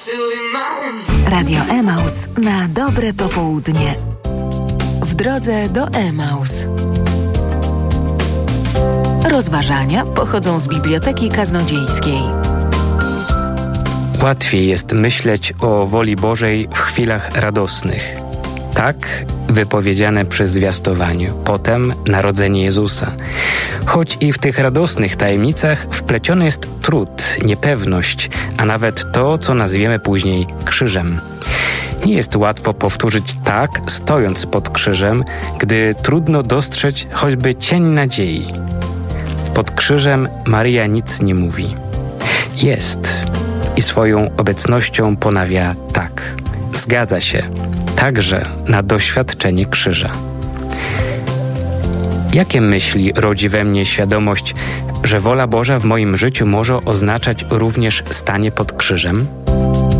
Radio Emaus na dobre popołudnie. W drodze do Emaus. Rozważania pochodzą z Biblioteki Kaznodziejskiej. Łatwiej jest myśleć o woli Bożej w chwilach radosnych. Tak wypowiedziane przy zwiastowaniu, potem narodzenie Jezusa. Choć i w tych radosnych tajemnicach wpleciony jest trud, niepewność, a nawet to, co nazwiemy później krzyżem. Nie jest łatwo powtórzyć tak, stojąc pod krzyżem, gdy trudno dostrzec choćby cień nadziei. Pod krzyżem Maryja nic nie mówi. Jest i swoją obecnością ponawia tak. Zgadza się, także na doświadczenie krzyża. Jakie myśli rodzi we mnie świadomość, że wola Boża w moim życiu może oznaczać również stanie pod krzyżem?